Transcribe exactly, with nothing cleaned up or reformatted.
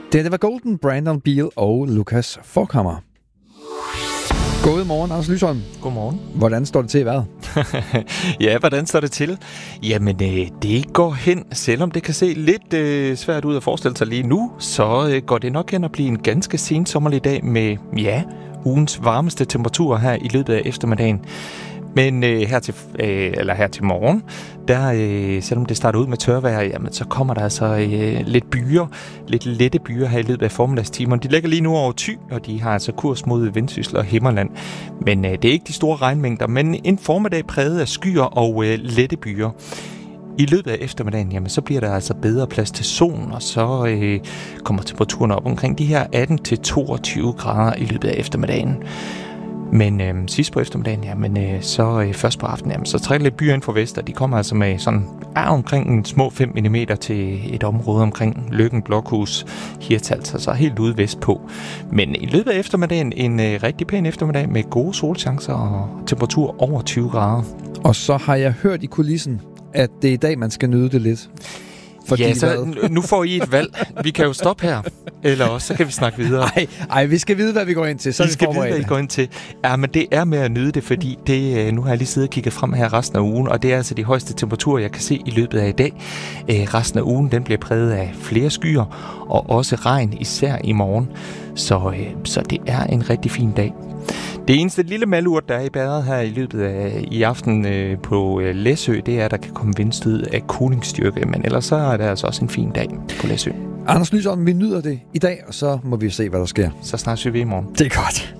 Det, det var Golden, Brandon Beal og Lukas Forchhammer. God morgen, Anders Lysholm. Godmorgen. Hvordan står det til i vejret? Ja, hvordan står det til? Jamen, øh, det går hen, selvom det kan se lidt øh, svært ud at forestille sig lige nu, så øh, går det nok hen at blive en ganske sensommerlig dag med, ja, ugens varmeste temperaturer her i løbet af eftermiddagen. Men øh, her, til, øh, eller her til morgen, der, øh, selvom det starter ud med tørvejr, jamen, så kommer der altså øh, lidt byer, lidt lette byer her i løbet af formiddagstimerne. De ligger lige nu over Thy, og de har altså kurs mod Vendsyssel og Himmerland. Men øh, det er ikke de store regnmængder, men en formiddag præget af skyer og øh, lette byer. I løbet af eftermiddagen, jamen, så bliver der altså bedre plads til solen, og så øh, kommer temperaturen op omkring de her atten til toogtyve grader i løbet af eftermiddagen. Men øh, sidst på eftermiddagen, jamen, øh, så øh, først på aftenen, jamen, så trækker lidt byer ind fra vest, og de kommer altså med sådan er omkring en små fem millimeter til et område omkring Løkken, Blokhus, Hirtshals, altså helt ude vestpå. Men i løbet af eftermiddagen en øh, rigtig pæn eftermiddag med gode solchancer og temperatur over tyve grader. Og så har jeg hørt i kulissen, at det er i dag, man skal nyde det lidt. Fordi ja, så nu får I et valg. Vi kan jo stoppe her, eller også så kan vi snakke videre. Ej, ej, vi skal vide, hvad vi går ind til. Så vi skal vide, hvad vi går ind til. Ja, men det er med at nyde det, fordi det, nu har jeg lige siddet og kigget frem her resten af ugen, og det er altså de højeste temperaturer, jeg kan se i løbet af i dag. Æ, resten af ugen, den bliver præget af flere skyer, og også regn, især i morgen. Så, øh, så det er en rigtig fin dag. Det eneste lille malurt, der er i badet her i løbet af i aften øh, på øh, Læsø, det er, at der kan komme vindstød af kulingsstyrke. Men ellers så er det altså også en fin dag på Læsø. Anders Lysholm, vi nyder det i dag, og så må vi se, hvad der sker. Så snart ser vi i morgen. Det er godt.